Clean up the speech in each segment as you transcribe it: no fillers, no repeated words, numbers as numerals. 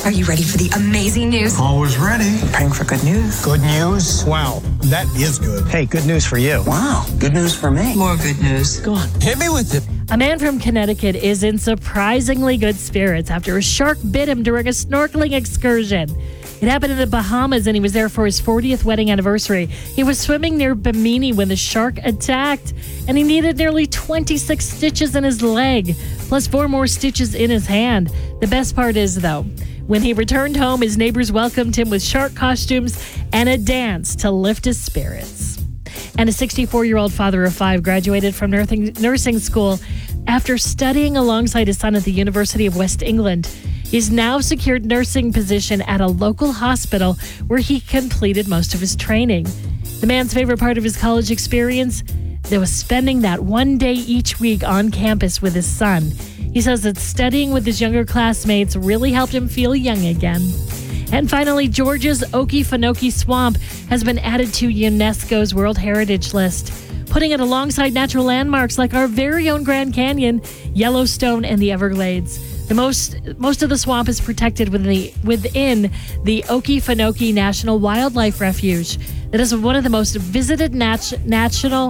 Are you ready for the amazing news? Always ready. Praying for good news. Good news? Wow, that is good. Hey, good news for you. Wow, good news for me. More good news. Go on, hit me with it. A man from Connecticut is in surprisingly good spirits after a shark bit him during a snorkeling excursion. It happened in the Bahamas, and he was there for his 40th wedding anniversary. He was swimming near Bimini when the shark attacked, and he needed nearly 26 stitches in his leg, plus 4 more stitches in his hand. The best part is, though, when he returned home, his neighbors welcomed him with shark costumes and a dance to lift his spirits. And a 64-year-old father of 5 graduated from nursing school after studying alongside his son at the University of West England. He's now secured nursing position at a local hospital where he completed most of his training. The man's favorite part of his college experience, there was spending that one day each week on campus with his son. He says that studying with his younger classmates really helped him feel young again. And finally, Georgia's Okefenokee Swamp has been added to UNESCO's World Heritage List, putting it alongside natural landmarks like our very own Grand Canyon, Yellowstone, and the Everglades. Most of the swamp is protected within the Okefenokee National Wildlife Refuge. That is one of the most visited national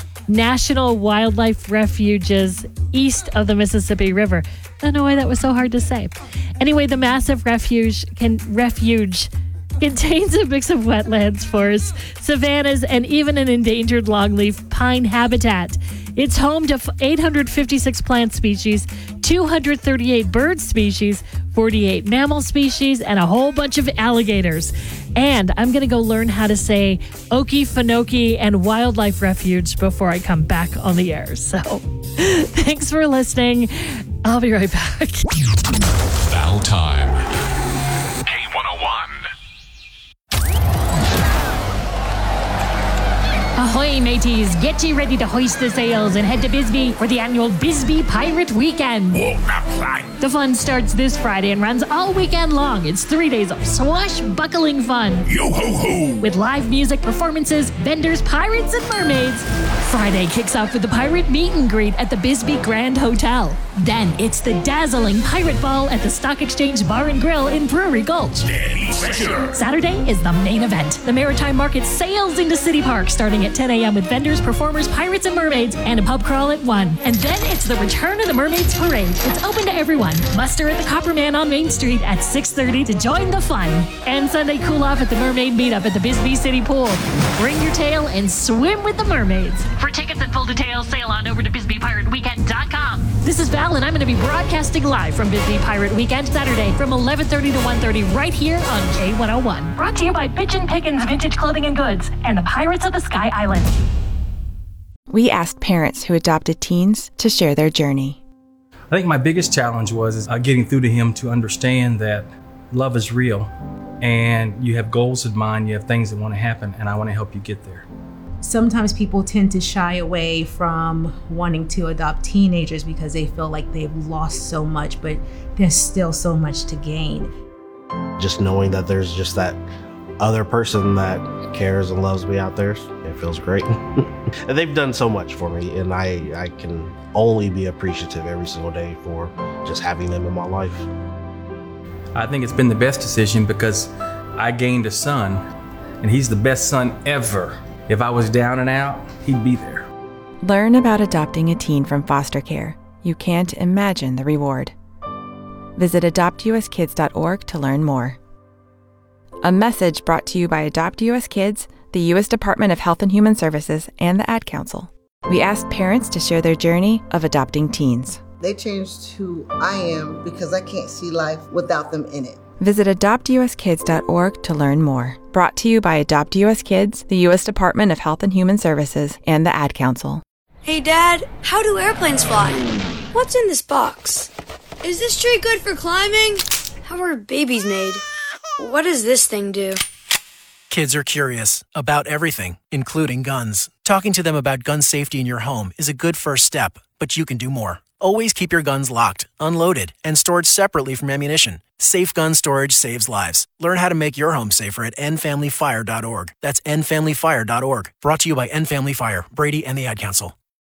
wildlife refuges east of the Mississippi River. I don't know why that was so hard to say. Anyway, the massive refuge contains a mix of wetlands, forests, savannas, and even an endangered longleaf pine habitat. It's home to 856 plant species, 238 bird species, 48 mammal species, and a whole bunch of alligators. And I'm going to go learn how to say Okefenokee and Wildlife Refuge before I come back on the air. So thanks for listening. I'll be right back. Now time. K101. Ahoy, mateys. Get ye ready to hoist the sails and head to Bisbee for the annual Bisbee Pirate Weekend. The fun starts this Friday and runs all weekend long. It's 3 days of swashbuckling fun. Yo-ho-ho! With live music, performances, vendors, pirates, and mermaids. Friday kicks off with the pirate meet and greet at the Bisbee Grand Hotel. Then it's the dazzling Pirate Ball at the Stock Exchange Bar and Grill in Prairie Gulch. Saturday is the main event. The Maritime Market sails into City Park starting at 10 a.m. with vendors, performers, pirates, and mermaids, and a pub crawl at 1. And then it's the return of the Mermaids Parade. It's open to everyone. Muster at the Copperman on Main Street at 6:30 to join the fun. And Sunday cool off at the Mermaid Meetup at the Bisbee City Pool. Bring your tail and swim with the mermaids. For tickets and full details, sail on over to BisbeePirateWeekend.com. This is Val, and I'm going to be broadcasting live from Bisbee Pirate Weekend Saturday from 11:30 to 1:30 right here on K101. Brought to you by Pigeon Pickens Vintage Clothing and Goods and the Pirates of the Sky Island. We asked parents who adopted teens to share their journey. I think my biggest challenge was getting through to him to understand that love is real and you have goals in mind, you have things that want to happen, and I want to help you get there. Sometimes people tend to shy away from wanting to adopt teenagers because they feel like they've lost so much, but there's still so much to gain. Just knowing that there's just that other person that cares and loves me out there, it feels great. And they've done so much for me, and I can only be appreciative every single day for just having them in my life. I think it's been the best decision because I gained a son, and he's the best son ever. If I was down and out, he'd be there. Learn about adopting a teen from foster care. You can't imagine the reward. Visit adoptuskids.org to learn more. A message brought to you by Adopt US Kids, the U.S. Department of Health and Human Services, and the Ad Council. We asked parents to share their journey of adopting teens. They changed who I am because I can't see life without them in it. Visit adoptuskids.org to learn more. Brought to you by Adopt US Kids, the U.S. Department of Health and Human Services, and the Ad Council. Hey, Dad, how do airplanes fly? What's in this box? Is this tree good for climbing? How are babies made? What does this thing do? Kids are curious about everything, including guns. Talking to them about gun safety in your home is a good first step, but you can do more. Always keep your guns locked, unloaded, and stored separately from ammunition. Safe gun storage saves lives. Learn how to make your home safer at endfamilyfire.org. That's endfamilyfire.org. Brought to you by End Family Fire, Brady, and the Ad Council.